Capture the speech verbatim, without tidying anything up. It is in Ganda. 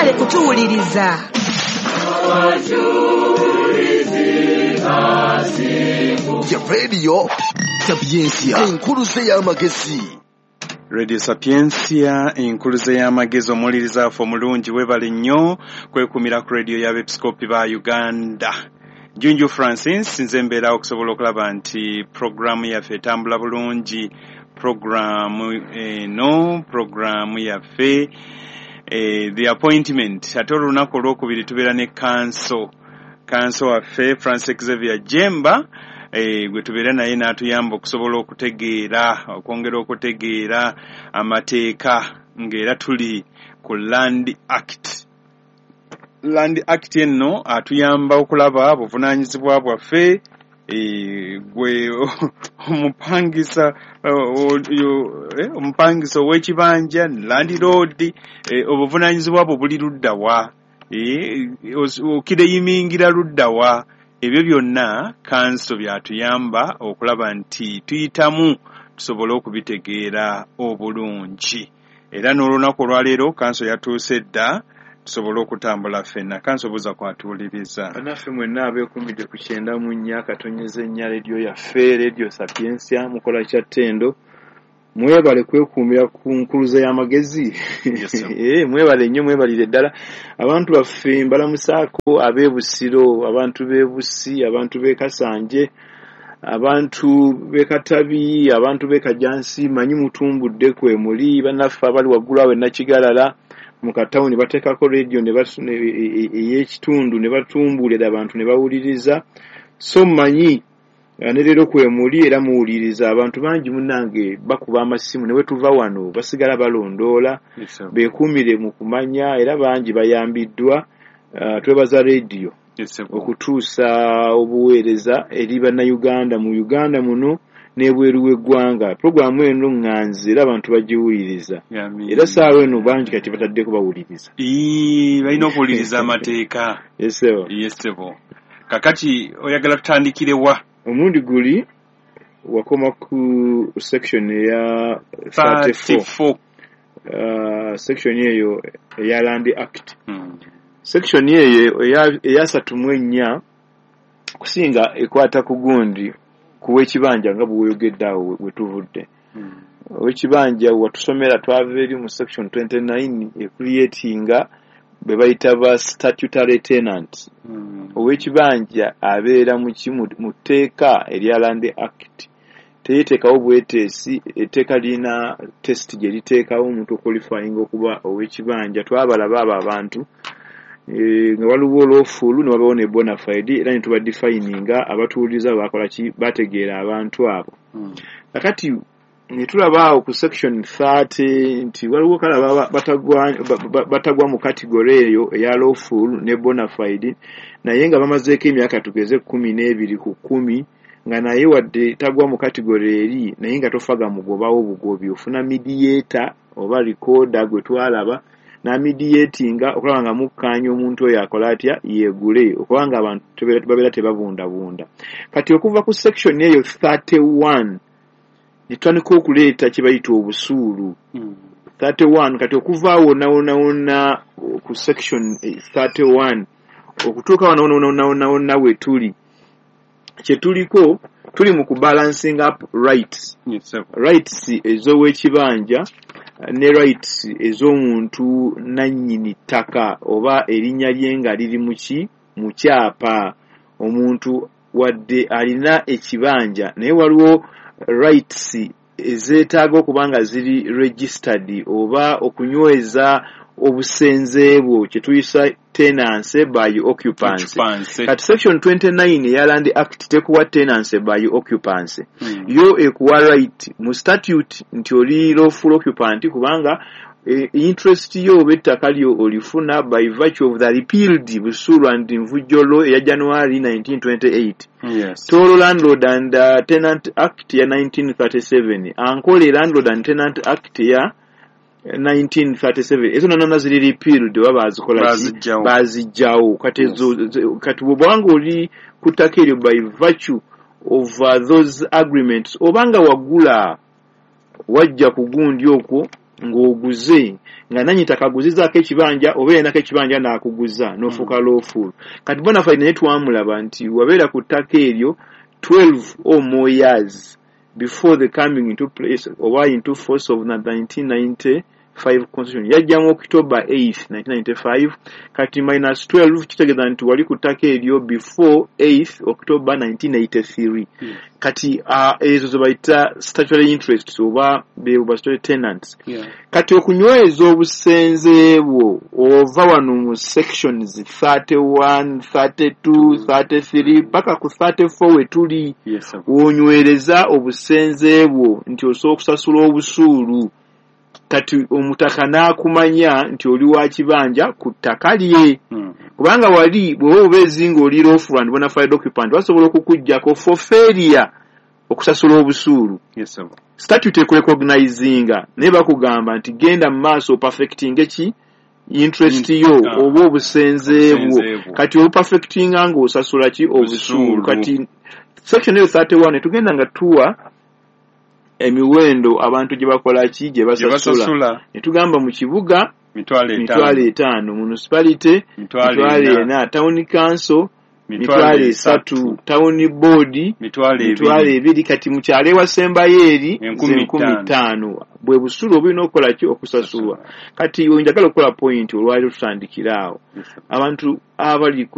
mwewale kutuwuliriza. Ya radio Sapiensia enkuluze y'amagezi. Radio Sapiensia enkuluze y'amagezi omuliriza afo mulungi webale nnyo kwekumira ku radio y'abepiskopi ba Uganda. Junju Francis nze mbeera okusobola okulaba nti programu yaffe etambula bulungi. Programu eno programu yaffe eh, the appointment ate olunaku olwokubiri tubeera ne kanso kanso waffe Francis Xavier Jemba eh, gwe tubeera naye n'atuyamba okusobola okutegeera okwongera okutegeera amateeka ng'era tuli ku Land Act. Land Act eno atuyamba okulaba buvunaanyizibwa bwaffe eh, gwe omupangisa uh, omupangisa ow'ekibanja landlord eh, obuvunaanyizibwa bwo buli luddawa eh, okireyimingira luddawa. Ebyo byonna kanso byatuyamba okulaba nti tuyitamu tusobole okubitegeera obulungi. Era n'olunaku olwaleero kanso yatuuse dda tusobole okutambula ffenna. Kanso buza kwatuuliriza. Naffe mwenna abeekuumidde ku kyenda mu nnya akatonyeza ennya leediyo yaffe Radio Sapiensia mukola kya ttendo. Mwebale kwekuumira ku nkuluze y'amagezi. Yes, eh mwebale nnyo mwebalire ddala abantu baffe mbalamusaako ab'ebusiro, abantu b'ebusi, abantu b'e Kasanje, abantu b'e Katabi, abantu b'e Kajansi, manyi mutumbudde kwe muli bannaffe abali waggulu awo e Nakigalala mu katawuni bateekako radio ne batune ey'ekitundu ne batumbuulira abantu ne bawuliriza. So manyi ne leero kwe muli era muwuliriza abantu bangi munnange bakuba amasimu ne wetuva wano basigala balondoola. Yes, beekuumire mu kumanya era bangi bayambiddwa. Uh, twebaza radio yes, okutuusa obuweereza eri bannayuganda mu Uganda muno n'ebweru w'eggwanga. Programu eno ŋŋanzi era abantu bagiwuliriza. Yeah, Era saawa eno bangi kati bataddeko bawuliriza. Ii balina okuwuliriza amateeka. Yesewa. Yesebo. Kakati oyagala tutandikire wa? Omundi guli wakoma ku section ya thirty-four. Uh, section eyo ya Land Act. Hmm. Section eyo eya asatu mu ennya kusinga ekwata ku gundi kuw'ekibanja nga bw'oyogedde awo wetuvudde. Hmm. Ow'ekibanja watusomera twava eri mu section twenty-nine ecreatinga be bayita ba statutory tenant. Hmm. Ow'ekibanja abeera mu kimu mu tteeka erya Land Act. Teyeteekawo bweteesi etteeka lina test gye liteekawo omuntu okwalifying okuba ow'ekibanja. Twabalaba abo abantu e, nga waliwo olwofulu ne wabawo ne bona fide era ne tubadefininga abatuwuliriza bakola ki bategeera abantu abo. Hmm. Kakati ne tulabaawo ku section thirty nti waliwo kala batagwa batagwa mu category eyo eya lawful ne bona fide naye nga bamazeeko emyaka tugeze kumi n'ebiri ku kumi nga naye wadde tagwa mu category eri naye nga tofaga mugobawo bugobi ofuna mediator oba recorder gwe twalaba na mediatinga okulaba nga mukkaanya omuntu oyo akola atya yeegule okulaba nga abantu babeera tebabundabunda. Kati okuva ku section eyo thirty-one nitandika okuleeta kye bayita obusuulu. Hmm. thirty-one kati okuva awo wonna wonna ku section thirty-one okutuuka wano wonna wonna wonna we tuli kye tuliko tuli mu kubalancing up rights. Yes, Rights ez'ow'ekibanja ne rights ez'omuntu nannyini ttaka oba erinnya lye nga liri mu ki mu kyapa. Omuntu wadde alina ekibanja naye waliwo rights ezeetaaga okuba nga ziri registered oba okunyweza obusenze bwo kye tuyisa tenancy by occupancy. Kati section twenty-nine eya Land Act tekuwa tenancy by occupancy. Hmm. Yo ekuwa right mu statute nti oli lawful occupant kubanga e, interest yo bettaka lyo olifuna by virtue of the repealed Busulu and Nvujjo Law ya January nineteen twenty-eight. Yes. Toro Landlord and uh, Tenant Act ya nineteen thirty-seven. Ankole Landlord and Tenant Act ya nineteen thirty-seven. Ezo nana ziri repealed waba azikola ki bazijjawo. Kati ezo kati bwanga oli kutakiryo by virtue of uh, those agreements obanga wagula wajja ku gundi okwo ng'oguze nga nanyi takaguzizaako ekibanja oba yenako ekibanja n'akuguza n'ofuuka mm. lawful. Kati bona fide naye twamulaba nti wabeera ku ttaka eryo twelve or more years before the coming into place oba into force of nineteen ninety-five constitution yajja mu October eighth nineteen ninety-five kati minus twelve kitegeeza nti wali ku ttaka eryo before eighth October nineteen eighty-three. Mm. Kati uh, ezo ze bayita statutory interests oba be statutory tenants. Yeah. Kati okunyweza obusenze bwo ova wano mu sections thirty-one, thirty-two, thirty-three paka ku thirty-four we tuli. Yes, onywereza obusenze bwo nti osobola okusasula obusuulu. Kati omutaka n'akumanya nti oli wa kibanja ku ttaka lye. Mm. Kubanga wali bw'oba obeezi ng'oli lawful bona fide occupant basobola okukuggyako for failure okusasula obusuulu. Yes, sir. Statute ekurecognizinga naye bakugamba nti genda mu maaso perfecting eki interest yo mm. oba obusenze bwo. Kati obuperfectinga ng'osasula ki obusuulu. Kati section eyo thirty-one tugenda nga tuwa emiwendo abantu gye bakola ki gye basasula. Ne tugamba mu kibuga mitwalo etaano, municipality mitwalo ena, town council mitwalo esatu, town board mitwalo ebiri, kati mu kyalo ewasembayo eri enkumi ttaano. Bwe busuulu obulina okukola ki okusasulwa. Kati njagala okukola point olwali tutandikira awo abantu abali